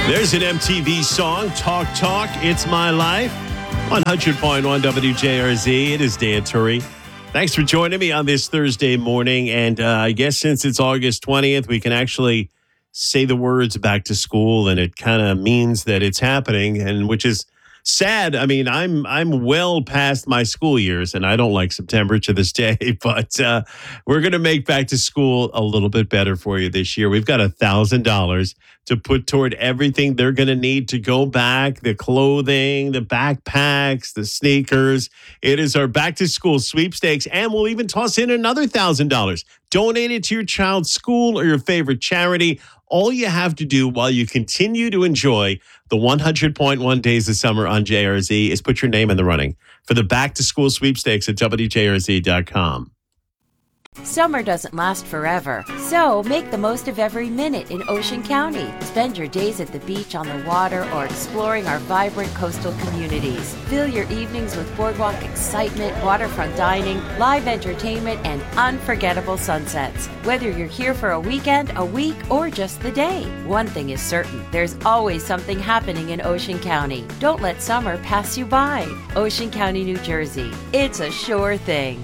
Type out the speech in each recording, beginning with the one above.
There's an MTV song, Talk Talk, It's My Life. 100.1 WJRZ. It is Dan Turry. Thanks for joining me on this Thursday morning. And I guess since it's August 20th, we can actually say the words back to school, and it kind of means that it's happening, and which is sad. I mean, I'm well past my school years, and I don't like September to this day, but we're going to make back to school a little bit better for you this year. We've got $1,000 to put toward everything they're going to need to go back, the clothing, the backpacks, the sneakers. It is our back to school sweepstakes, and we'll even toss in another $1,000. Donate it to your child's school or your favorite charity. All you have to do while you continue to enjoy the 100.1 days of summer on JRZ is put your name in the running for the back to school sweepstakes at WJRZ.com. Summer doesn't last forever, so make the most of every minute in Ocean County. Spend your days at the beach, on the water, or exploring our vibrant coastal communities. Fill your evenings with boardwalk excitement, waterfront dining, live entertainment, and unforgettable sunsets. Whether you're here for a weekend, a week, or just the day, one thing is certain: there's always something happening in Ocean County. Don't let summer pass you by. Ocean County, New Jersey. It's a sure thing.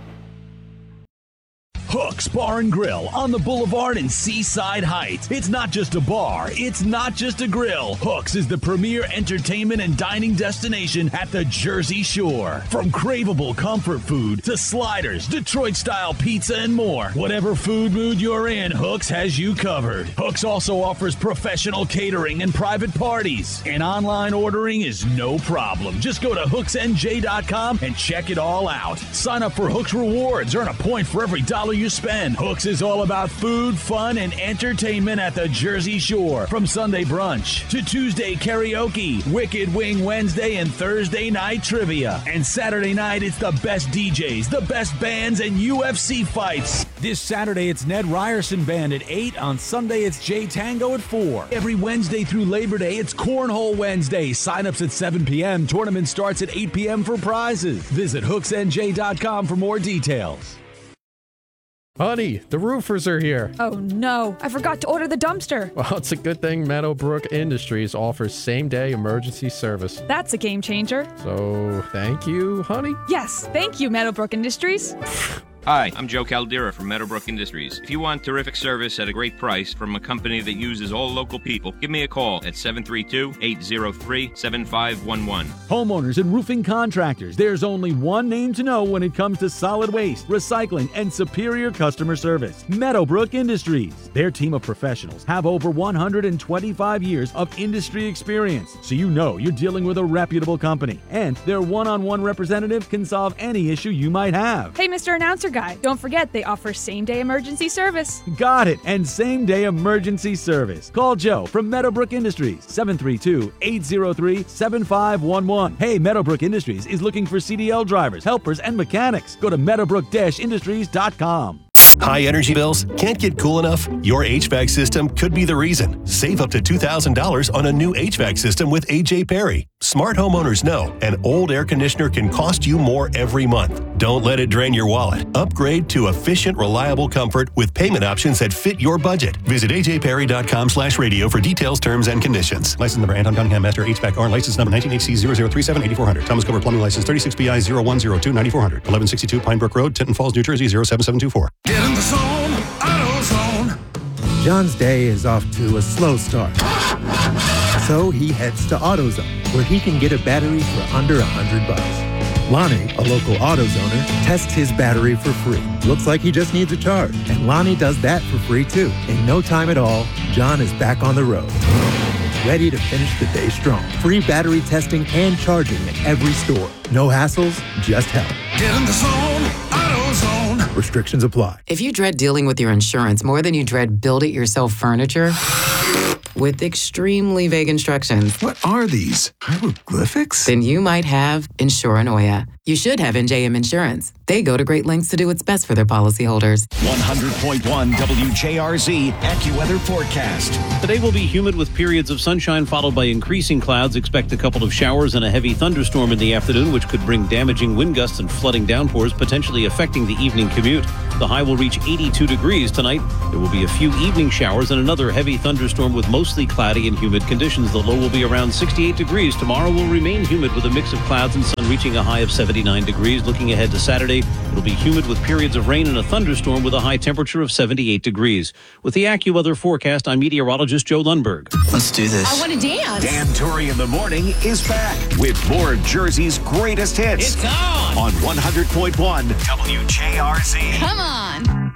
Hooks Bar and Grill on the Boulevard in Seaside Heights. It's not just a bar, it's not just a grill. Hooks is the premier entertainment and dining destination at the Jersey Shore. From craveable comfort food to sliders, Detroit-style pizza, and more. Whatever food mood you're in, Hooks has you covered. Hooks also offers professional catering and private parties. And online ordering is no problem. Just go to hooksnj.com and check it all out. Sign up for Hooks Rewards. Earn a point for every dollar you spend. Hooks is all about food, fun, and entertainment at the Jersey Shore. From Sunday brunch to Tuesday karaoke, Wicked Wing Wednesday, and Thursday night trivia. And Saturday night, it's the best DJs, the best bands, and UFC fights. This Saturday, it's Ned Ryerson Band at 8. On Sunday, it's J Tango at 4. Every Wednesday through Labor Day, it's Cornhole Wednesday. Sign-ups at 7 p.m. Tournament starts at 8 p.m. for prizes. Visit hooksnj.com for more details. Honey, the roofers are here. Oh no, I forgot to order the dumpster. Well, it's a good thing Meadowbrook Industries offers same-day emergency service. That's a game changer. So, thank you, honey? Yes, thank you, Meadowbrook Industries. Hi, I'm Joe Caldera from Meadowbrook Industries. If you want terrific service at a great price from a company that uses all local people, give me a call at 732-803-7511. Homeowners and roofing contractors, there's only one name to know when it comes to solid waste, recycling, and superior customer service. Meadowbrook Industries. Their team of professionals have over 125 years of industry experience, so you know you're dealing with a reputable company. And their one-on-one representative can solve any issue you might have. Hey, Mr. Announcer Guy, don't forget they offer same-day emergency service. Got it, and same-day emergency service. Call Joe from Meadowbrook Industries, 732-803-7511. Hey, Meadowbrook Industries is looking for CDL drivers, helpers, and mechanics. Go to meadowbrook-industries.com. High energy bills? Can't get cool enough? Your HVAC system could be the reason. Save up to $2,000 on a new HVAC system with AJ Perry. Smart homeowners know an old air conditioner can cost you more every month. Don't let it drain your wallet. Upgrade to efficient, reliable comfort with payment options that fit your budget. Visit ajperry.com/radio for details, terms, and conditions. License number Anton Cunningham Master HVAC R. License number 19HC0037-8400. Thomas Cover Plumbing License 36BI0102-9400. 1162 Pine Brook Road, Tinton Falls, New Jersey 07724. Get in the zone, AutoZone. John's day is off to a slow start. So he heads to AutoZone, where he can get a battery for under $100. Lonnie, a local AutoZoner, tests his battery for free. Looks like he just needs a charge. And Lonnie does that for free too. In no time at all, John is back on the road, ready to finish the day strong. Free battery testing and charging at every store. No hassles, just help. Get in the zone, AutoZone. Restrictions apply. If you dread dealing with your insurance more than you dread build-it-yourself furniture with extremely vague instructions. What are these? Hieroglyphics? Then you might have Insuranoia. You should have NJM Insurance. They go to great lengths to do what's best for their policyholders. 100.1 WJRZ AccuWeather forecast. Today will be humid with periods of sunshine followed by increasing clouds. Expect a couple of showers and a heavy thunderstorm in the afternoon, which could bring damaging wind gusts and flooding downpours, potentially affecting the evening commute. The high will reach 82 degrees tonight. There will be a few evening showers and another heavy thunderstorm with mostly cloudy and humid conditions. The low will be around 68 degrees. Tomorrow will remain humid with a mix of clouds and sun, reaching a high of 79 degrees. Looking ahead to Saturday, it'll be humid with periods of rain and a thunderstorm with a high temperature of 78 degrees. With the AccuWeather forecast, I'm meteorologist Joe Lundberg. Let's do this. I want to dance. Dan Torrey in the morning is back with more of Jersey's greatest hits. It's on 100.1 WJRZ. Come on.